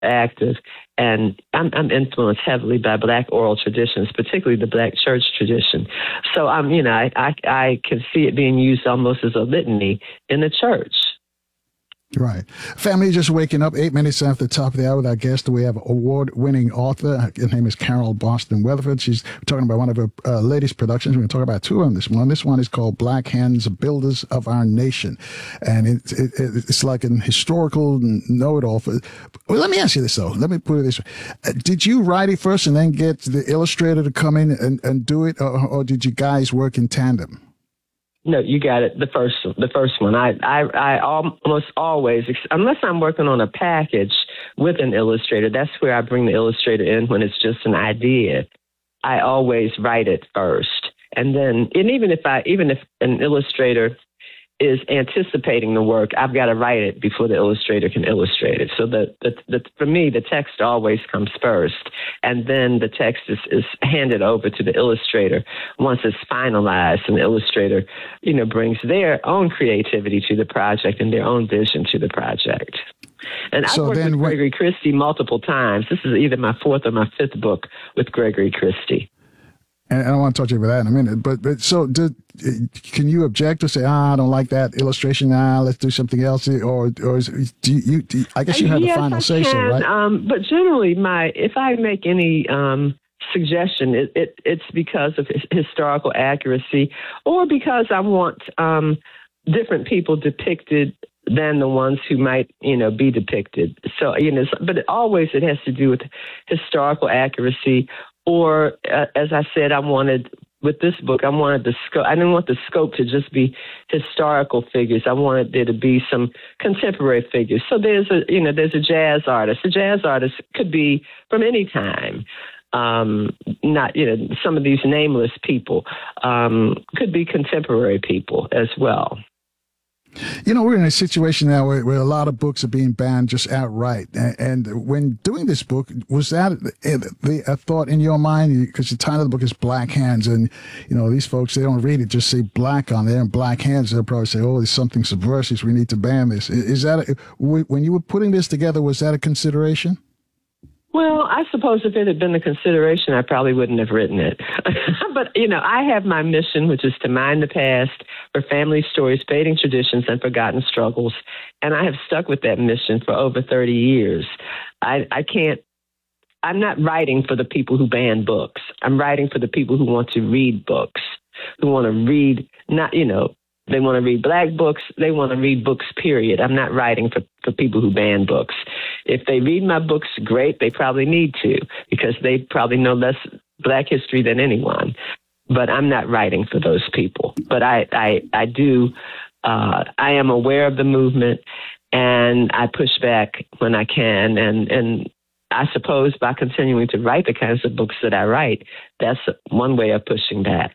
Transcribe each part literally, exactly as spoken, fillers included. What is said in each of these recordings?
active, and I'm, I'm influenced heavily by Black oral traditions, particularly the Black church tradition. So I'm, you know, I, I, I can see it being used almost as a litany in the church. Right. Family, just waking up eight minutes after the top of the hour with our guest. We have award-winning author. Her name is Carol Boston Weatherford. She's talking about one of her uh, latest productions. We're going to talk about two of them this one. This one is called Black Hands, Builders of Our Nation. And it, it, it's like an historical know-it-all. For, well, let me ask you this, though. Let me put it this way. Uh, did you write it first and then get the illustrator to come in and, and do it, or, or did you guys work in tandem? No, you got it. The first, the first one. I, I, I almost always, unless I'm working on a package with an illustrator, that's where I bring the illustrator in when it's just an idea. I always write it first, and then, and even if I, even if an illustrator is anticipating the work, I've got to write it before the illustrator can illustrate it. So the, the, the for me, the text always comes first, and then the text is, is handed over to the illustrator once it's finalized, and the illustrator, you know, brings their own creativity to the project and their own vision to the project. And I've so worked with Gregory Christie multiple times. This is either my fourth or my fifth book with Gregory Christie. And I want to talk to you about that in a minute. But but so do, can you object or say, ah, I don't like that illustration now, let's do something else? Or or is, do you, do you, I guess you have yes, the final I say can, so, right? Um, but generally, my if I make any um, suggestion, it, it, it's because of historical accuracy or because I want um, different people depicted than the ones who might, you know, be depicted. So, you know, but it, always it has to do with historical accuracy. Or, uh, as I said, I wanted, with this book, I wanted the scope, I didn't want the scope to just be historical figures. I wanted there to be some contemporary figures. So there's a, you know, there's a jazz artist. A jazz artist could be from any time. Um, not, you know, some of these nameless people um, could be contemporary people as well. You know, we're in a situation now where, where a lot of books are being banned just outright. And, and when doing this book, was that the, a thought in your mind? Because the title of the book is Black Hands. And, you know, these folks, they don't read it, just say black on there and black hands. They'll probably say, oh, there's something subversive. We need to ban this. Is that, a, when you were putting this together, was that a consideration? Well, I suppose if it had been a consideration, I probably wouldn't have written it. But, you know, I have my mission, which is to mine the past for family stories, fading traditions, and forgotten struggles. And I have stuck with that mission for over thirty years. I, I can't, I'm not writing for the people who ban books. I'm writing for the people who want to read books, who want to read, not, you know, they want to read Black books. They want to read books, period. I'm not writing for, for people who ban books. If they read my books, great. They probably need to because they probably know less Black history than anyone. But I'm not writing for those people. But I, I, I do, uh, I am aware of the movement, and I push back when I can. And, and I suppose by continuing to write the kinds of books that I write, that's one way of pushing back.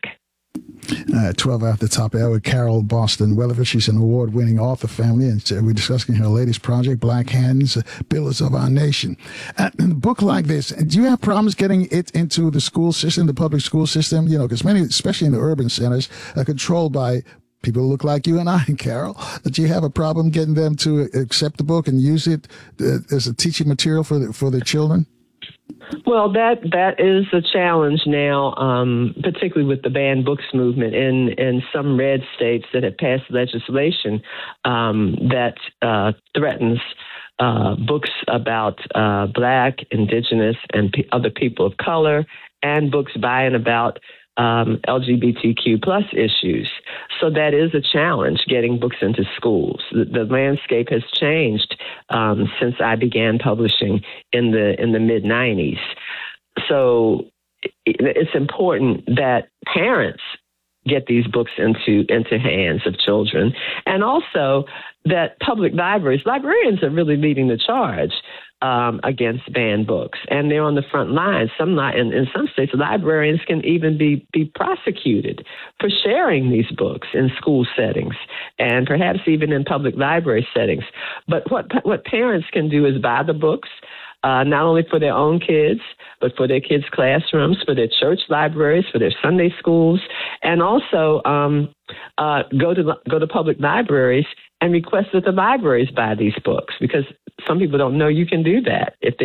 Uh, twelve after the top hour with Carol Boston Weatherford. She's an award-winning author family, and we're discussing her latest project, Black Hands, Builders of Our Nation. Uh, in a book like this, do you have problems getting it into the school system, the public school system? You know, because many, especially in the urban centers, are controlled by people who look like you and I, Carol. Do you have a problem getting them to accept the book and use it uh, as a teaching material for the, for their children? Well, that that is a challenge now, um, particularly with the banned books movement in, in some red states that have passed legislation um, that uh, threatens uh, books about uh, Black, Indigenous, and p- other people of color, and books by and about um, L G B T Q plus issues. So that is a challenge, getting books into schools. The, the landscape has changed um, since I began publishing in the in the mid nineties. So it, it's important that parents get these books into into hands of children, and also that public libraries, librarians are really leading the charge um, against banned books, and they're on the front lines. Some li- in, in some states, librarians can even be be prosecuted for sharing these books in school settings, and perhaps even in public library settings. But what what parents can do is buy the books, uh, not only for their own kids, but for their kids' classrooms, for their church libraries, for their Sunday schools, and also um, uh, go to go to public libraries and request that the libraries buy these books, because some people don't know you can do that if